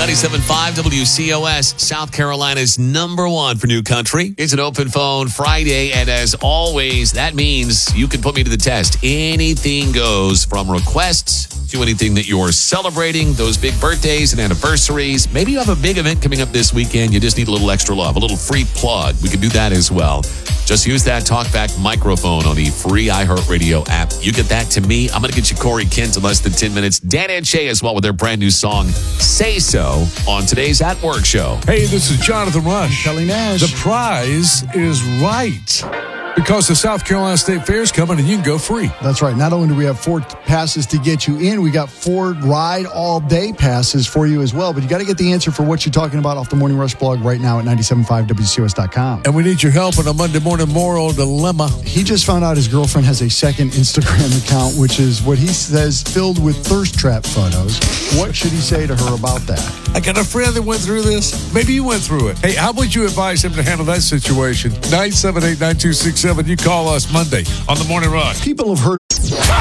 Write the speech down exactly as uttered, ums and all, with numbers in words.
ninety-seven point five W C O S, South Carolina's number one for new country. It's an open phone Friday, and as always, that means you can put me to the test. Anything goes, from requests to anything that you're celebrating, those big birthdays and anniversaries. Maybe you have a big event coming up this weekend. You just need a little extra love, a little free plug. We can do that as well. Just use that TalkBack microphone on the free iHeartRadio app. You get that to me. I'm going to get you Corey Kent in less than ten minutes. Dan and Shay as well with their brand new song, Say So, on today's At Work show. Hey, this is Jonathan Rush. Kelly Nash. The prize is right, because the South Carolina State Fair is coming and you can go free. That's right. Not only do we have four passes to get you in, we got four ride all day passes for you as well. But you got to get the answer for what you're talking about off the Morning Rush blog right now at ninety-seven point five W C O S dot com. And we need your help in a Monday morning moral dilemma. He just found out his girlfriend has a second Instagram account, which is what he says filled with thirst trap photos. What should he say to her about that? I got a friend that went through this. Maybe you went through it. Hey, how would you advise him to handle that situation? nine seven eight, nine two six seven. You call us Monday on the Morning Rush. People have heard...